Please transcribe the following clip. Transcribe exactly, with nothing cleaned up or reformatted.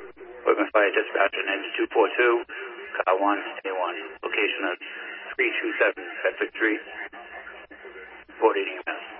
Whitman Fire Dispatch and engine two four two, car one, A one. Location of three two seven Bedford Street, Fort Eating, Mass.